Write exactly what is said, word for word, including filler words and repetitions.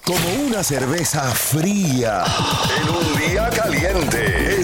Como una cerveza fría en un día caliente.